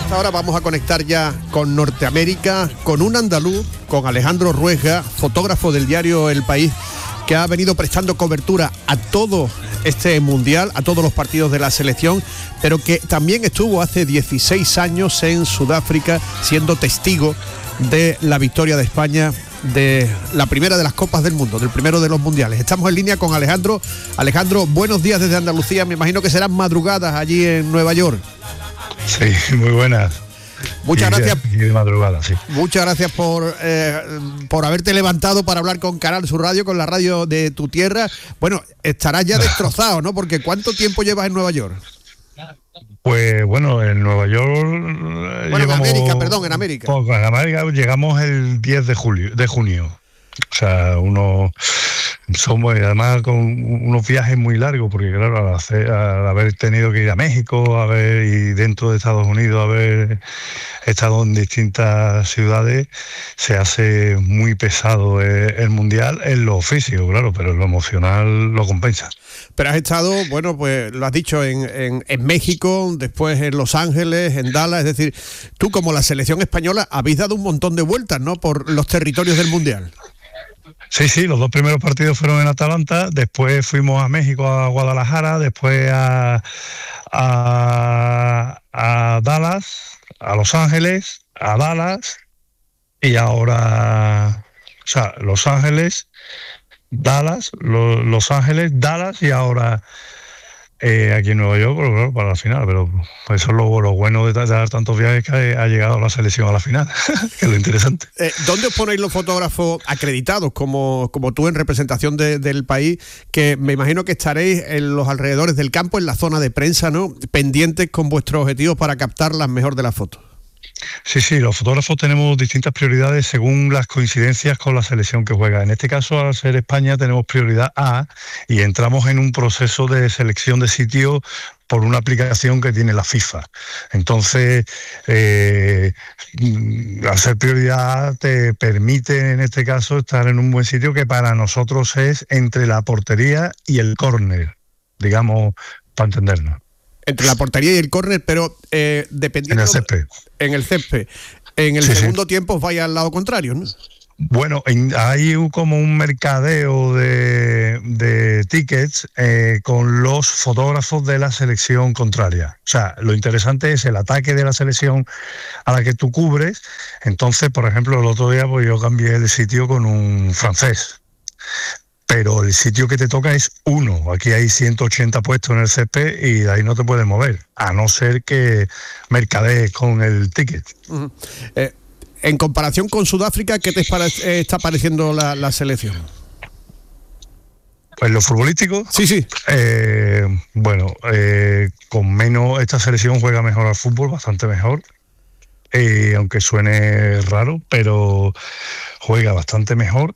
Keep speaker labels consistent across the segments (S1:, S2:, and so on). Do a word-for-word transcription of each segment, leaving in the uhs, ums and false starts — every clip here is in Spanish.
S1: esta hora vamos a conectar ya con Norteamérica, con un andaluz, con Alejandro Ruesga, fotógrafo del diario El País, que ha venido prestando cobertura a todo este mundial, a todos los partidos de la selección, pero que también estuvo hace dieciséis años en Sudáfrica siendo testigo de la victoria de España, de la primera de las Copas del Mundo, del primero de los mundiales. Estamos en línea con Alejandro. Alejandro, buenos días desde Andalucía. Me imagino que serán madrugadas allí en Nueva York.
S2: Sí, muy buenas.
S1: Muchas
S2: y
S1: gracias.
S2: De, y de madrugada, sí.
S1: Muchas gracias por eh, por haberte levantado para hablar con Canal Sur Radio, con la radio de tu tierra. Bueno, estarás ya destrozado, ¿no? Porque ¿cuánto tiempo llevas en Nueva York?
S2: Pues bueno, en Nueva York.
S1: Bueno,
S2: llevamos,
S1: en América, perdón, en América.
S2: Poco, en América llegamos el diez de julio, de junio. O sea, uno somos además con unos viajes muy largos, porque claro, al, hacer, al haber tenido que ir a México, a ver, y dentro de Estados Unidos haber estado en distintas ciudades, se hace muy pesado el, el mundial en lo físico, claro, pero en lo emocional lo compensa.
S1: Pero has estado, bueno, pues lo has dicho, en, en, en México, después en Los Ángeles, en Dallas, es decir, tú como la selección española habéis dado un montón de vueltas, ¿no?, por los territorios del mundial.
S2: Sí, sí, los dos primeros partidos fueron en Atlanta, después fuimos a México, a Guadalajara, después a, a, a Dallas, a Los Ángeles, a Dallas, y ahora, o sea, Los Ángeles, Dallas, lo, Los Ángeles, Dallas, y ahora eh, aquí en Nueva York, pero claro, para la final. Pero pues eso es lo, lo bueno de dar tantos viajes, que ha, ha llegado la selección a la final, que es lo interesante.
S1: Eh, ¿Dónde os ponéis los fotógrafos acreditados, como, como tú en representación de, del país, que me imagino que estaréis en los alrededores del campo, en la zona de prensa, ¿no?, pendientes con vuestros objetivos para captar las mejor de las fotos?
S2: Sí, sí, los fotógrafos tenemos distintas prioridades según las coincidencias con la selección que juega. En este caso, al ser España, tenemos prioridad A y entramos en un proceso de selección de sitio por una aplicación que tiene la FIFA. Entonces, eh, al ser prioridad A, te permite en este caso estar en un buen sitio que para nosotros es entre la portería y el córner, digamos, para entendernos.
S1: Entre la portería y el córner, pero eh, dependiendo...
S2: En el césped.
S1: En el césped. En el
S2: sí,
S1: segundo
S2: sí.
S1: tiempo os vais al lado contrario, ¿no?
S2: Bueno, hay como un mercadeo de, de tickets eh, con los fotógrafos de la selección contraria. O sea, lo interesante es el ataque de la selección a la que tú cubres. Entonces, por ejemplo, el otro día pues yo cambié el sitio con un francés. Pero el sitio que te toca es uno. Aquí hay ciento ochenta puestos en el césped y de ahí no te puedes mover, a no ser que mercadees con el ticket.
S1: Uh-huh. Eh, en comparación con Sudáfrica, ¿qué te eh, está pareciendo la, la selección?
S2: Pues lo futbolístico.
S1: Sí, sí.
S2: Eh, bueno, eh, con menos, esta selección juega mejor al fútbol, bastante mejor. Eh, aunque suene raro, pero juega bastante mejor.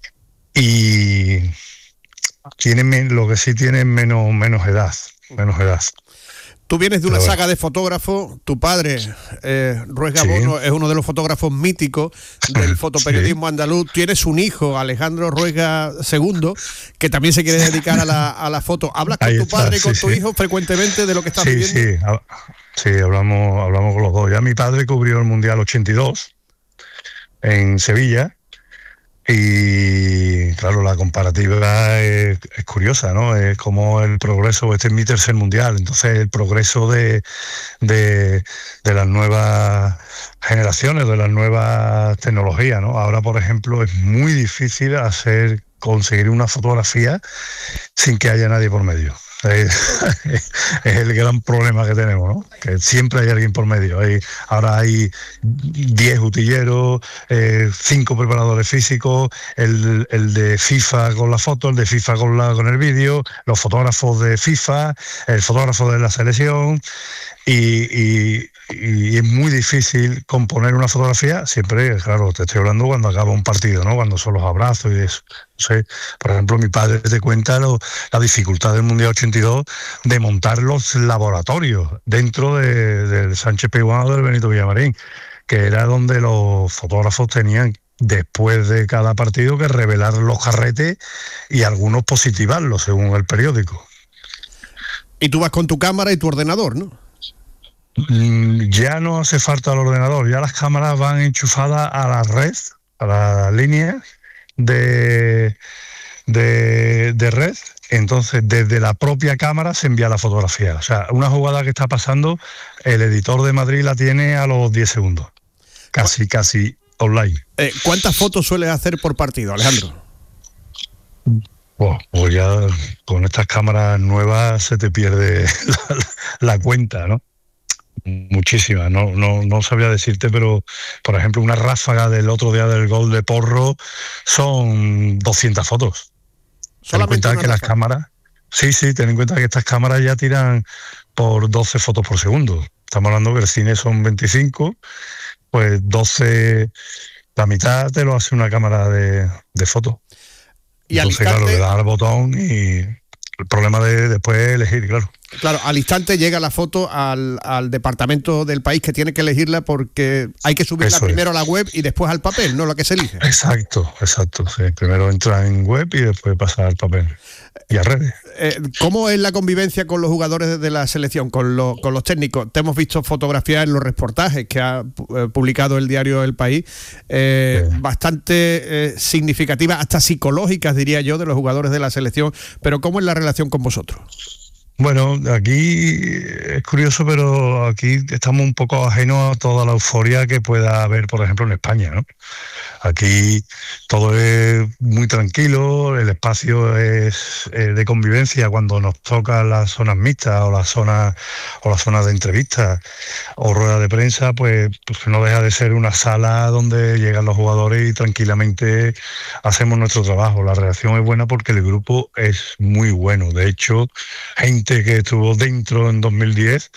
S2: Y tienen lo que sí tienen menos menos edad, menos edad.
S1: Tú vienes de una
S2: Pero
S1: saga bueno. de fotógrafos. Tu padre, eh, Ruesga
S2: sí.
S1: Bono, es uno de los fotógrafos míticos del fotoperiodismo sí. andaluz. Tienes un hijo, Alejandro Ruesga segundo, que también se quiere dedicar a la, a la foto. ¿Hablas con Ahí tu está, padre y con sí, tu sí. hijo frecuentemente de lo que estás
S2: sí,
S1: viviendo?
S2: Sí, sí, hablamos, hablamos con los dos. Ya mi padre cubrió el Mundial ochenta y dos en Sevilla. Y claro, la comparativa es, es curiosa, ¿no? Es como el progreso, este es mi tercer mundial, entonces el progreso de, de, de las nuevas generaciones, de las nuevas tecnologías, ¿no? Ahora, por ejemplo, es muy difícil hacer, conseguir una fotografía sin que haya nadie por medio. Es, es el gran problema que tenemos, ¿no? Que siempre hay alguien por medio. Hay, ahora hay diez utilleros, eh, cinco preparadores físicos, el, el de FIFA con la foto, el de FIFA con, la, con el vídeo, los fotógrafos de FIFA, el fotógrafo de la selección. Y, y, y es muy difícil componer una fotografía, siempre, claro, te estoy hablando cuando acaba un partido, ¿no? Cuando son los abrazos y eso. Entonces, por ejemplo, mi padre te cuenta lo, la dificultad del Mundial ochenta y dos de montar los laboratorios dentro de, del Sánchez Pizjuán o del Benito Villamarín, que era donde los fotógrafos tenían, después de cada partido, que revelar los carretes y algunos positivarlos, según el periódico.
S1: Y tú vas con tu cámara y tu ordenador, ¿no?
S2: Ya no hace falta el ordenador, ya las cámaras van enchufadas a la red, a la línea de, de, de red. Entonces desde la propia cámara se envía la fotografía. O sea, una jugada que está pasando, el editor de Madrid la tiene a los diez segundos. Casi, casi online.
S1: Eh, ¿Cuántas fotos sueles hacer por partido, Alejandro?
S2: Pues, pues ya con estas cámaras nuevas se te pierde la, la cuenta, ¿no? Muchísimas, no, no, no sabría decirte, pero por ejemplo una ráfaga del otro día del gol de Porro son doscientas fotos. Ten en cuenta que las cámaras, sí, sí, ten en cuenta que estas cámaras ya tiran por doce fotos por segundo. Estamos hablando que el cine son veinticinco, pues doce, la mitad te lo hace una cámara de, de fotos. Y entonces, instante, claro, le das al botón y el problema de después elegir, claro.
S1: Claro, al instante llega la foto al, al departamento del país que tiene que elegirla porque hay que subirla Eso primero es. a la web y después al papel, no la que se elige.
S2: Exacto, exacto. Sí. Primero entra en web y después pasa al papel y a redes.
S1: Eh, ¿Cómo es la convivencia con los jugadores de la selección, con, lo, con los técnicos? Te hemos visto fotografías en los reportajes que ha eh, publicado el diario El País, eh, sí. bastante eh, significativas, hasta psicológicas, diría yo, de los jugadores de la selección. Pero ¿cómo es la relación con vosotros?
S2: Bueno, aquí es curioso, pero aquí estamos un poco ajenos a toda la euforia que pueda haber, por ejemplo, en España, ¿no? Aquí todo es muy tranquilo, el espacio es eh, de convivencia cuando nos tocan las zonas mixtas o las zonas o las zonas de entrevistas o ruedas de prensa, pues, pues no deja de ser una sala donde llegan los jugadores y tranquilamente hacemos nuestro trabajo. La reacción es buena porque el grupo es muy bueno. De hecho, gente que estuvo dentro en dos mil diez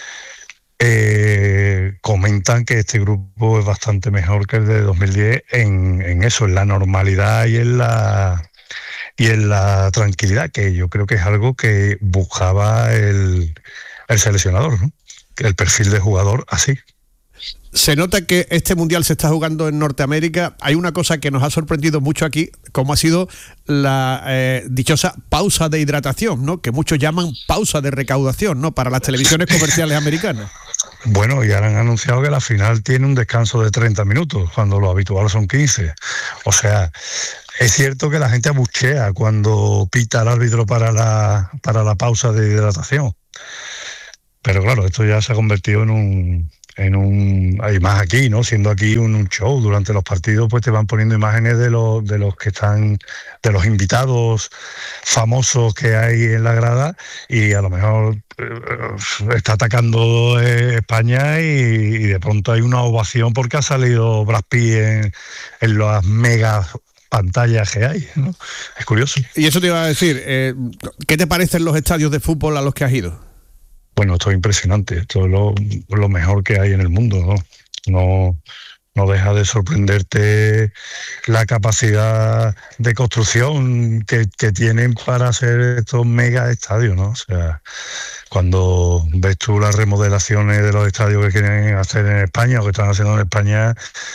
S2: eh, comentan que este grupo es bastante mejor que el de dos mil diez en, en eso, en la normalidad y en la y en la tranquilidad, que yo creo que es algo que buscaba el, el seleccionador, ¿no? El perfil de jugador así.
S1: Se nota que este mundial se está jugando en Norteamérica. Hay una cosa que nos ha sorprendido mucho aquí, como ha sido la eh, dichosa pausa de hidratación, ¿no? Que muchos llaman pausa de recaudación, ¿no? Para las televisiones comerciales americanas.
S2: Bueno, y ahora han anunciado que la final tiene un descanso de treinta minutos, cuando lo habitual son quince. O sea, es cierto que la gente abuchea cuando pita el árbitro para la, para la pausa de hidratación. Pero claro, esto ya se ha convertido en un... en un hay más aquí, ¿no? Siendo aquí un, un show durante los partidos, pues te van poniendo imágenes de los de los que están, de los invitados famosos que hay en la grada, y a lo mejor eh, está atacando eh, España y, y de pronto hay una ovación porque ha salido Brad Pitt en, en las mega pantallas que hay, ¿no? Es curioso.
S1: Y eso te iba a decir, eh, ¿qué te parecen los estadios de fútbol a los que has ido?
S2: Bueno, esto es impresionante, esto es lo, lo mejor que hay en el mundo, ¿no? No, no deja de sorprenderte la capacidad de construcción que, que tienen para hacer estos mega estadios, ¿no? O sea, cuando ves tú las remodelaciones de los estadios que quieren hacer en España o que están haciendo en España,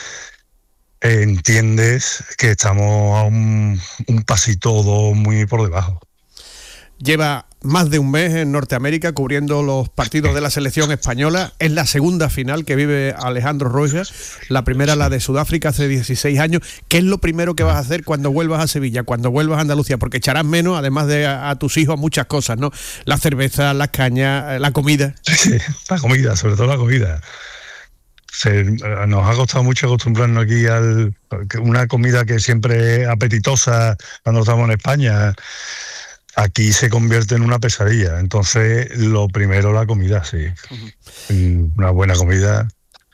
S2: eh, entiendes que estamos a un, un pasito o dos muy por debajo.
S1: Lleva más de un mes en Norteamérica cubriendo los partidos de la selección española. Es la segunda final que vive Alejandro Ruegas, la primera la de Sudáfrica hace dieciséis años. ¿Qué es lo primero que vas a hacer cuando vuelvas a Sevilla, cuando vuelvas a Andalucía? Porque echarás menos, además de a, a tus hijos, muchas cosas, ¿no? La cerveza, las cañas, la comida.
S2: Sí, la comida, sobre todo la comida. Se, nos ha costado mucho acostumbrarnos aquí a una comida que siempre es apetitosa cuando estamos en España. Aquí se convierte en una pesadilla. Entonces, lo primero, la comida, sí. Uh-huh. Una buena comida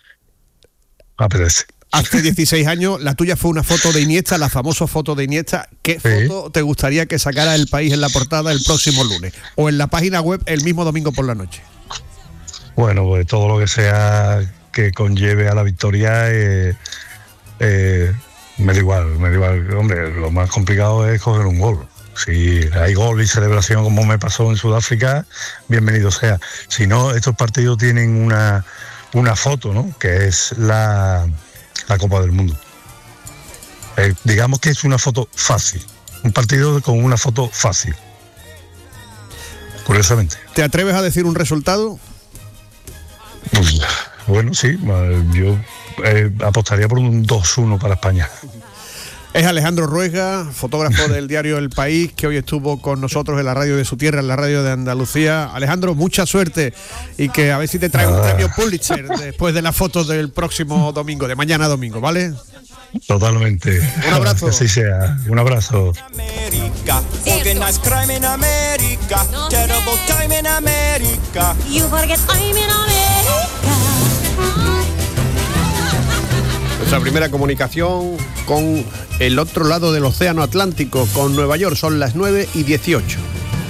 S2: apetece.
S1: Hace dieciséis años, la tuya fue una foto de Iniesta, la famosa foto de Iniesta. ¿Qué sí. foto te gustaría que sacara El País en la portada el próximo lunes? O en la página web el mismo domingo por la noche.
S2: Bueno, pues todo lo que sea que conlleve a la victoria, eh, eh, me da igual, me da igual. Hombre, lo más complicado es coger un gol. Si hay gol y celebración como me pasó en Sudáfrica, bienvenido sea. Si no, estos partidos tienen una, una foto, ¿no? Que es la, la Copa del Mundo. Eh, digamos que es una foto fácil. Un partido con una foto fácil. Curiosamente.
S1: ¿Te atreves a decir un resultado?
S2: Bueno, sí, yo eh, apostaría por un dos uno para España.
S1: Es Alejandro Ruesga, fotógrafo del diario El País, que hoy estuvo con nosotros en la radio de su tierra, en la radio de Andalucía. Alejandro, mucha suerte y que a ver si te trae un premio Pulitzer después de las fotos del próximo domingo, de mañana domingo, ¿vale?
S2: Totalmente.
S1: Un abrazo.
S2: Que así sea. Un abrazo. Nuestra primera comunicación con el otro lado del océano Atlántico, con Nueva York. Son las nueve y dieciocho.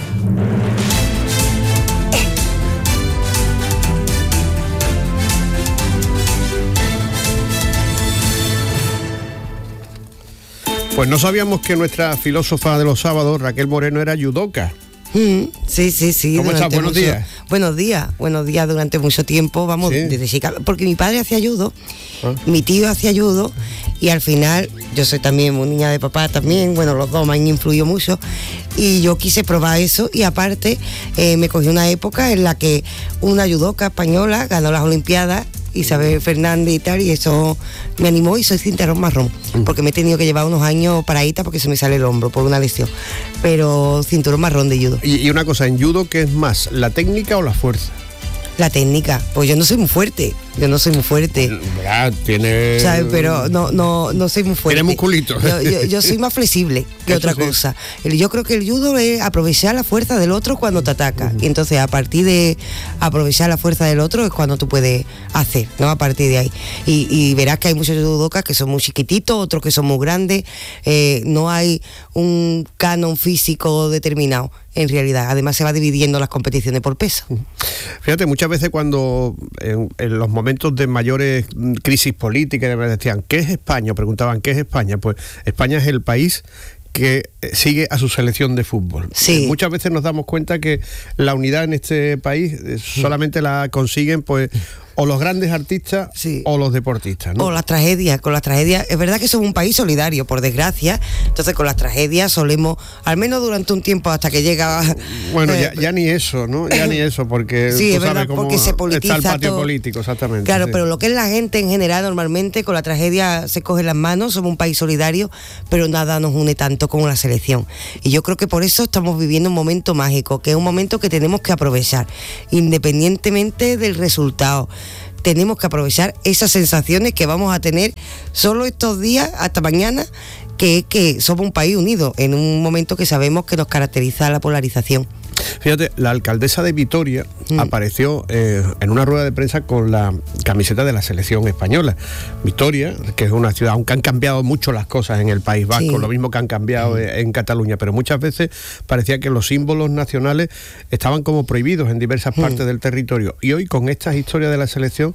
S2: Pues no sabíamos que nuestra filósofa de los sábados, Raquel Moreno, era judoka.
S3: Mm, sí, sí, sí.
S1: ¿Cómo estás? Buenos
S3: mucho,
S1: días.
S3: Buenos días, buenos días durante mucho tiempo, vamos,
S1: ¿Sí?
S3: desde Chicago, porque mi padre hacía judo,
S1: ¿Ah?
S3: mi tío hacía judo, y al final, yo soy también muy niña de papá también, bueno, los dos me han influido mucho, y yo quise probar eso, y aparte, eh, me cogí una época en la que una judoka española ganó las Olimpiadas, Isabel Fernández y tal, y eso me animó y soy cinturón marrón, porque me he tenido que llevar unos años paradita porque se me sale el hombro por una lesión, pero cinturón marrón de judo.
S1: Y, y una cosa, en judo, ¿qué es más, la técnica o la fuerza?
S3: La técnica, pues yo no soy muy fuerte, yo no soy muy fuerte.
S1: Ya, tiene...
S3: ¿Sabes? Pero no, no, no soy muy fuerte.
S1: Tiene musculitos.
S3: Yo, yo, yo soy más flexible que
S1: Eso
S3: otra
S1: sí.
S3: cosa. Yo creo que el judo es aprovechar la fuerza del otro cuando te ataca. Uh-huh. Y entonces a partir de aprovechar la fuerza del otro es cuando tú puedes hacer, ¿no? A partir de ahí. Y, y verás que hay muchos judokas que son muy chiquititos, otros que son muy grandes. Eh, no hay un canon físico determinado, en realidad. Además se va dividiendo las competiciones por peso.
S1: Fíjate, muchas veces cuando en, en los momentos de mayores crisis políticas me decían, ¿qué es España? Preguntaban, ¿qué es España? Pues España es el país que sigue a su selección de fútbol.
S3: Sí.
S1: Muchas veces nos damos cuenta que la unidad en este país solamente la consiguen pues o los grandes artistas, sí, o los deportistas, ¿no?
S3: O las tragedias, con las tragedias, es verdad que somos un país solidario, por desgracia, entonces con las tragedias solemos, al menos durante un tiempo hasta que llega...
S1: Bueno,
S3: eh,
S1: ya, ya ni eso, ¿no? Ya ni eso, porque
S3: sí,
S1: tú
S3: es verdad,
S1: sabes cómo
S3: porque se politiza
S1: está el patio
S3: todo.
S1: político, exactamente.
S3: Claro,
S1: sí.
S3: Pero lo que es la gente en general, normalmente con la tragedia se coge las manos, somos un país solidario, pero nada nos une tanto como la selección. Y yo creo que por eso estamos viviendo un momento mágico, que es un momento que tenemos que aprovechar, independientemente del resultado. Tenemos que aprovechar esas sensaciones que vamos a tener solo estos días hasta mañana, que es que somos un país unido en un momento que sabemos que nos caracteriza la polarización.
S1: Fíjate, la alcaldesa de Vitoria mm. apareció eh, en una rueda de prensa con la camiseta de la selección española. Vitoria, que es una ciudad, aunque han cambiado mucho las cosas en el País Vasco, sí, lo mismo que han cambiado mm. en Cataluña, pero muchas veces parecía que los símbolos nacionales estaban como prohibidos en diversas mm. partes del territorio. Y hoy, con estas historias de la selección,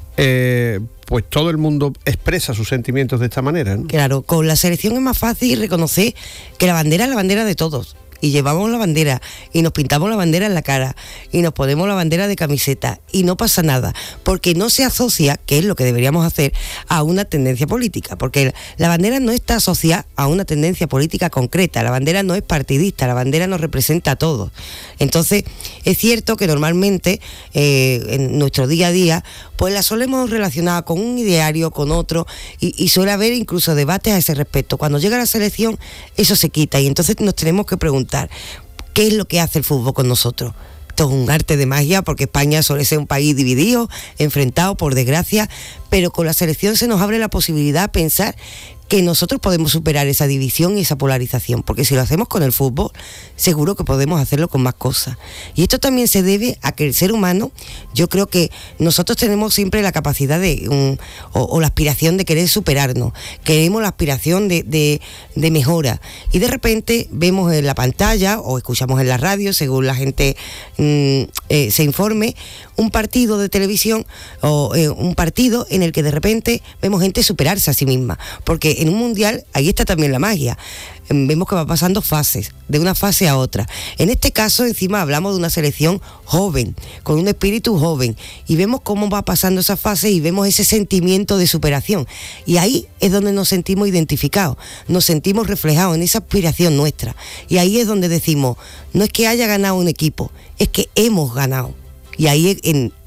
S1: eh, pues todo el mundo expresa sus sentimientos de esta manera, ¿no?
S3: Claro, con la selección es más fácil reconocer que la bandera es la bandera de todos. Y llevamos la bandera, y nos pintamos la bandera en la cara, y nos ponemos la bandera de camiseta, y no pasa nada, porque no se asocia, que es lo que deberíamos hacer, a una tendencia política, porque la bandera no está asociada a una tendencia política concreta, la bandera no es partidista, la bandera nos representa a todos. Entonces, es cierto que normalmente, eh, en nuestro día a día, pues la solemos relacionar con un ideario, con otro, y, y suele haber incluso debates a ese respecto. Cuando llega la selección, eso se quita, y entonces nos tenemos que preguntar, ¿qué es lo que hace el fútbol con nosotros? Esto es un arte de magia, porque España suele ser un país dividido, enfrentado, por desgracia, pero con la selección se nos abre la posibilidad de pensar que nosotros podemos superar esa división y esa polarización, porque si lo hacemos con el fútbol, seguro que podemos hacerlo con más cosas. Y esto también se debe a que el ser humano, yo creo que nosotros tenemos siempre la capacidad de, um, o, o la aspiración de querer superarnos, queremos la aspiración de, de, de mejora, y de repente vemos en la pantalla o escuchamos en la radio, según la gente um, eh, se informe, un partido de televisión o eh, un partido en el que de repente vemos gente superarse a sí misma, porque en un mundial ahí está también la magia. Vemos que va pasando fases, de una fase a otra. En este caso, encima, hablamos de una selección joven, con un espíritu joven, y vemos cómo va pasando esa fase y vemos ese sentimiento de superación. Y ahí es donde nos sentimos identificados, nos sentimos reflejados en esa aspiración nuestra. Y ahí es donde decimos, no es que haya ganado un equipo, es que hemos ganado. Y ahí en,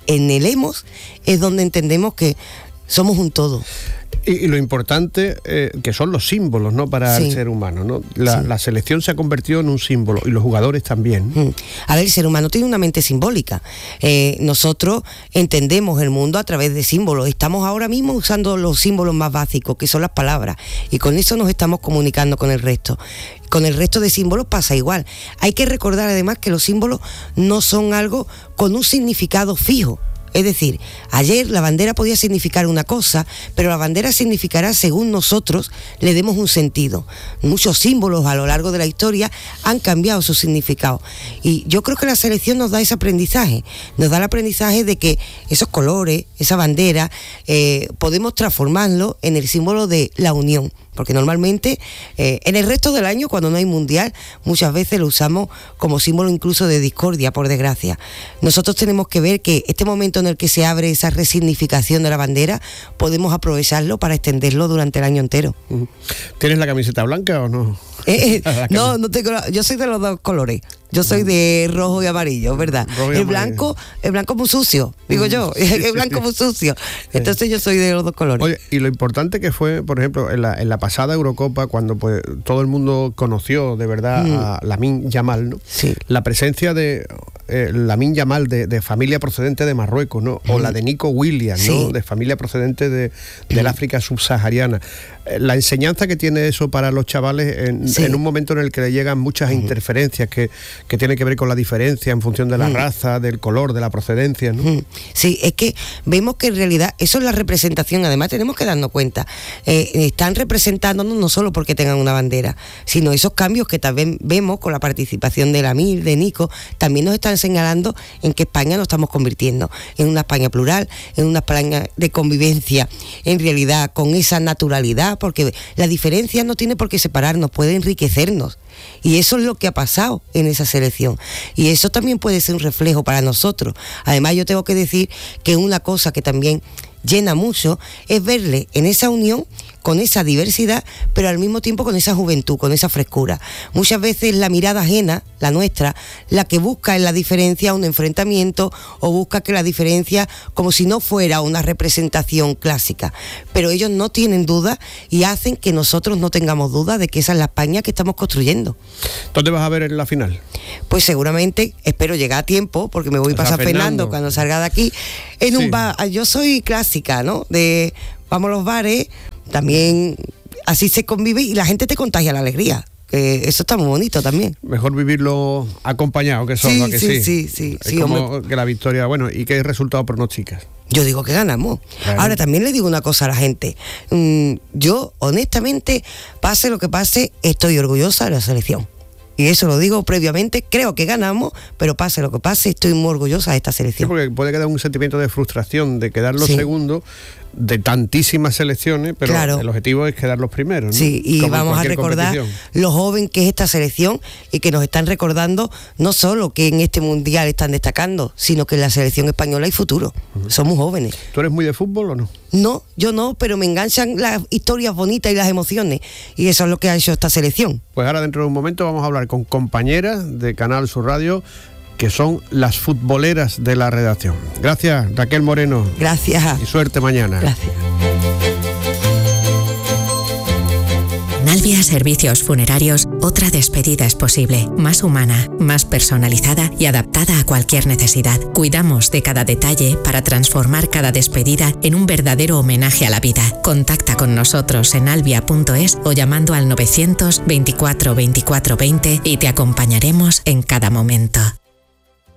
S3: en el hemos es donde entendemos que somos un todo.
S1: Y, y lo importante eh, que son los símbolos, ¿no? Para sí. el ser humano, ¿no? La, sí. la selección se ha convertido en un símbolo y los jugadores también.
S3: Mm. A ver, el ser humano tiene una mente simbólica. Eh, nosotros entendemos el mundo a través de símbolos. Estamos ahora mismo usando los símbolos más básicos, que son las palabras, y con eso nos estamos comunicando con el resto. Con el resto de símbolos pasa igual. Hay que recordar además que los símbolos no son algo con un significado fijo. Es decir, ayer la bandera podía significar una cosa, pero la bandera significará según nosotros le demos un sentido. Muchos símbolos a lo largo de la historia han cambiado su significado. Y yo creo que la selección nos da ese aprendizaje. Nos da el aprendizaje de que esos colores, esa bandera, eh, podemos transformarlo en el símbolo de la unión. Porque normalmente eh, en el resto del año, cuando no hay mundial, muchas veces lo usamos como símbolo incluso de discordia, por desgracia. Nosotros tenemos que ver que este momento en el que se abre esa resignificación de la bandera, podemos aprovecharlo para extenderlo durante el año entero.
S1: ¿Tienes la camiseta blanca o no?
S3: Eh, no, no tengo, yo soy de los dos colores. Yo soy de rojo y amarillo, ¿verdad?
S1: Rojo y
S3: el blanco,
S1: amarillo.
S3: el blanco muy sucio, digo yo,
S1: sí,
S3: el
S1: sí,
S3: blanco
S1: sí.
S3: muy sucio. Entonces yo soy de los dos colores.
S1: Oye, y lo importante que fue, por ejemplo, en la, en la pasada Eurocopa, cuando pues todo el mundo conoció de verdad mm. a Lamine Yamal, ¿no?
S3: Sí.
S1: La presencia de eh, Lamine Yamal de, de familia procedente de Marruecos, ¿no? O mm. la de Nico Williams,
S3: sí.
S1: ¿no? De familia procedente de, del mm. África subsahariana. Eh, la enseñanza que tiene eso para los chavales en, sí. en un momento en el que le llegan muchas mm. interferencias que, que tienen que ver con la diferencia en función de la mm. raza, del color, de la procedencia, ¿no?
S3: Mm. Sí, es que vemos que en realidad eso es la representación. Además tenemos que darnos cuenta, eh, están representándonos no solo porque tengan una bandera, sino esos cambios que también vemos con la participación de Lamine, de Nico, también nos están señalando en que España nos estamos convirtiendo en una España plural, en una España de convivencia, en realidad con esa naturalidad, porque la diferencia no tiene por qué separarnos, puede enriquecernos. Y eso es lo que ha pasado en esa selección. Y eso también puede ser un reflejo para nosotros. Además, yo tengo que decir que una cosa que también llena mucho es verle en esa unión, con esa diversidad, pero al mismo tiempo con esa juventud, con esa frescura. Muchas veces la mirada ajena, la nuestra, la que busca en la diferencia un enfrentamiento o busca que la diferencia como si no fuera una representación clásica. Pero ellos no tienen duda y hacen que nosotros no tengamos duda de que esa es la España que estamos construyendo.
S1: ¿Dónde vas a ver en la final?
S3: Pues seguramente, espero llegar a tiempo, porque me voy a pasar Fernando. Fernando cuando salga de aquí, en sí. un bar. Yo soy clásica, ¿no? De vamos a los bares, también así se convive y la gente te contagia la alegría. Que eso está muy bonito también.
S1: Mejor vivirlo acompañado que solo,
S3: sí,
S1: que
S3: sí.
S1: sí.
S3: Sí, sí,
S1: es
S3: sí.
S1: como
S3: Hombre.
S1: Que la victoria, bueno, ¿y qué resultado pronosticas?
S3: Yo digo que ganamos. Claro. Ahora también le digo una cosa a la gente. Mm, yo, honestamente, pase lo que pase, estoy orgullosa de la selección. Y eso lo digo previamente, creo que ganamos, pero pase lo que pase, estoy muy orgullosa de esta selección.
S1: Sí, porque puede quedar un sentimiento de frustración de quedar los sí. segundos de tantísimas selecciones, pero claro. el objetivo es quedar los primeros, ¿no?
S3: Sí, y como vamos a recordar lo joven que es esta selección y que nos están recordando no solo que en este mundial están destacando, sino que en la selección española hay futuro. Uh-huh. Somos jóvenes.
S1: ¿Tú eres muy de fútbol o no?
S3: No, yo no, pero me enganchan las historias bonitas y las emociones, y eso es lo que ha hecho esta selección.
S1: Pues ahora dentro de un momento vamos a hablar con compañeras de Canal Sur Radio que son las futboleras de la redacción. Gracias, Raquel Moreno.
S3: Gracias.
S1: Y suerte mañana.
S3: Gracias.
S4: En Albia Servicios Funerarios, otra despedida es posible, más humana, más personalizada y adaptada a cualquier necesidad. Cuidamos de cada detalle para transformar cada despedida en un verdadero homenaje a la vida. Contacta con nosotros en albia punto es o llamando al novecientos veinticuatro veinticuatro veinte y te acompañaremos en cada momento.